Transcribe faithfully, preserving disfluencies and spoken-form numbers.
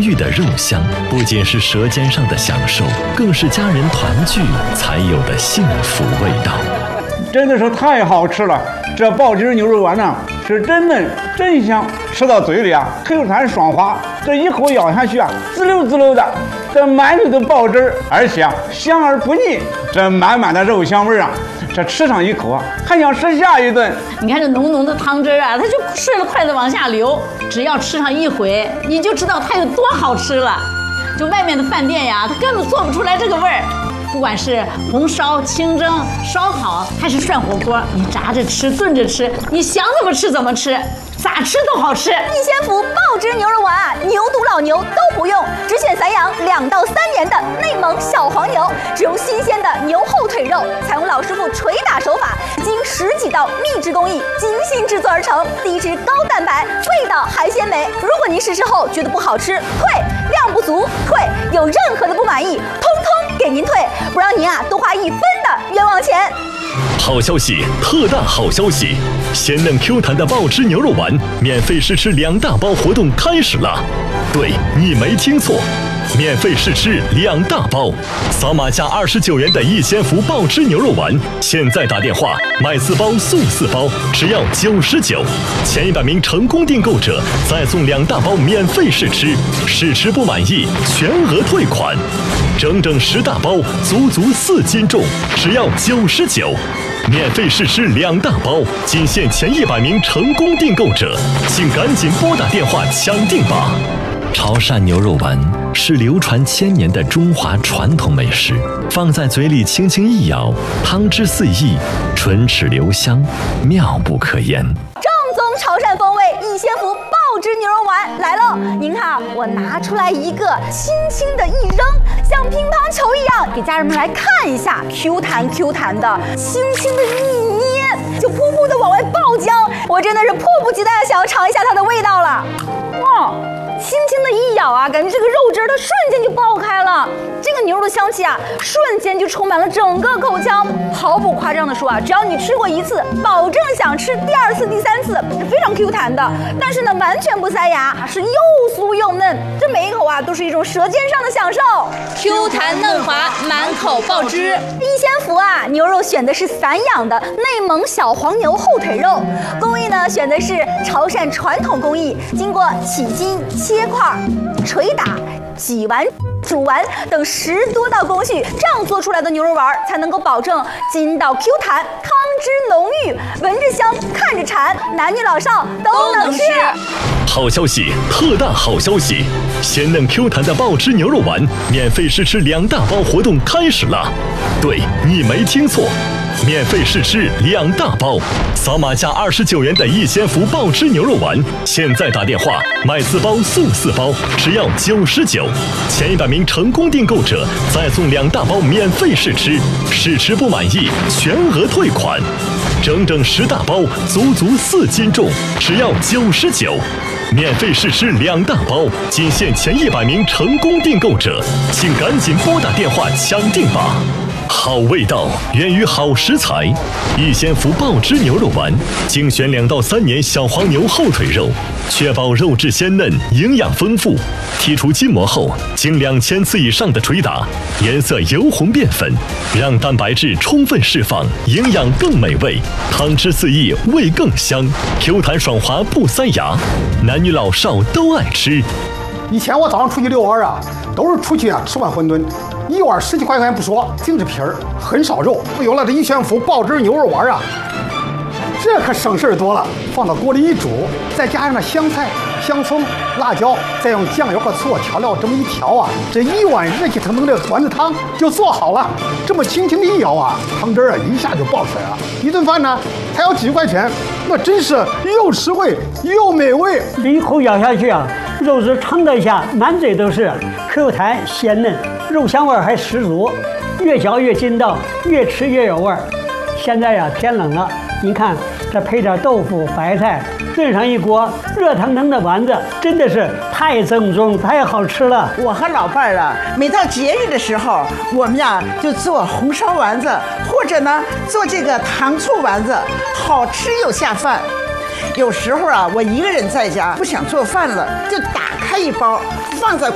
郁的肉香，不仅是舌尖上的享受，更是家人团聚才有的幸福味道。 真的是太好吃了！这爆汁牛肉丸呢，是真嫩真香，吃到嘴里啊，Q弹爽滑，这一口咬下去啊，滋溜滋溜的，这满嘴的爆汁，而且啊香而不腻，这满满的肉香味啊，这吃上一口啊，还想吃下一顿。 你看这浓浓的汤汁啊，它就顺着筷子往下流，只要吃上一回，你就知道它有多好吃了。就外面的饭店呀，它根本做不出来这个味儿。不管是红烧、清蒸、烧烤，还是涮火锅，你炸着吃、炖着吃，你想怎么吃怎么吃，咋吃都好吃。 逸仙福爆汁牛肉丸啊，牛犊老牛都不用，只选散养两到三年的内蒙小黄牛，只用新鲜的牛后腿肉，采用老师傅捶打手法，经十几道秘制工艺精心制作而成，低脂高蛋白，味道还鲜美。如果您试吃后觉得不好吃，退；量不足，退；有任何的不满意，通通给您退，不让您啊多花一分的冤枉钱。 好消息，特大好消息！鲜嫩 Q 弹的爆汁牛肉丸免费试吃两大包活动开始了。对，你没听错，免费试吃两大包，扫码价二十九元的逸仙福爆汁牛肉丸，现在打电话买四包送四包，只要九十九。前一百名成功订购者再送两大包免费试吃，试吃不满意全额退款。整整十大包，足足四斤重，只要九十九。免费试吃两大包，仅限前一百名成功订购者，请赶紧拨打电话抢订吧！潮汕牛肉丸是流传千年的中华传统美食，放在嘴里轻轻一咬，汤汁四溢，唇齿留香，妙不可言。 正宗潮汕风味逸仙福爆汁牛肉丸来喽！您看啊，我拿出来一个，轻轻的一扔，像乒乓球一样，给家人们来看一下 ，Q 弹 Q 弹的，轻轻的一捏，就噗噗的往外爆浆。我真的是迫不及待的想要尝一下它的味道了。哇！轻轻的一咬啊，感觉这个肉汁它瞬间就爆开了，这个牛肉的香气啊，瞬间就充满了整个口腔。毫不夸张的说啊，只要你吃过一次，保证想吃第二次、第三次，是非常 Q 弹的。但是呢，完全不塞牙，是又酥又嫩，这每一口啊都是一种舌尖上的享受。 Q 弹嫩滑，满口爆汁。 逸仙福啊，牛肉选的是散养的内蒙小黄牛后腿肉，工艺呢选的是潮汕传统工艺，经过起筋、切块、捶打、挤完、煮完等十多道工序，这样做出来的牛肉丸才能够保证筋道 Q 弹，汤汁浓郁，闻着香，看着馋，男女老少都能吃。 好消息，特大好消息！鲜嫩 Q 弹的爆汁牛肉丸免费试吃两大包活动开始了。对，你没听错，免费试吃两大包，扫码价二十九元的逸仙福爆汁牛肉丸，现在打电话买四包送四包，只要九十九。前一百名成功订购者再送两大包免费试吃，试吃不满意全额退款。整整十大包，足足四斤重，只要九十九。免费试吃两大包，仅限前一百名成功订购者，请赶紧拨打电话抢订吧！好味道源于好食材，逸仙福爆汁牛肉丸精选两到三年小黄牛后腿肉，确保肉质鲜嫩、营养丰富。剔除筋膜后，经两千次以上的捶打，颜色由红变粉，让蛋白质充分释放，营养更美味，汤汁四溢，味更香 ，Q 弹爽滑不塞牙，男女老少都爱吃。 以前我早上出去遛弯啊，都是出去啊吃碗馄饨，一碗十几块钱不说，净是皮儿，很少肉。有了这逸仙福爆汁牛肉丸啊，这可省事儿多了。放到锅里一煮，再加上那香菜、香葱、辣椒，再用酱油和醋调料这么一调啊，这一碗热气腾腾的丸子汤就做好了。这么轻轻的一舀啊，汤汁啊一下就爆出来了。一顿饭呢才要几十块钱，那真是又实惠又美味。 一口咬下去啊，肉质撑得下，满嘴都是 Q 弹鲜嫩，肉香味还十足，越嚼越筋道，越吃越有味儿。现在呀天冷了，您看这配点豆腐、白菜，炖上一锅热腾腾的丸子，真的是太正宗、太好吃了。 我和老伴儿啊，每到节日的时候，我们呀就做红烧丸子，或者呢做这个糖醋丸子，好吃又下饭。有时候啊，我一个人在家不想做饭了，就打开一包，放在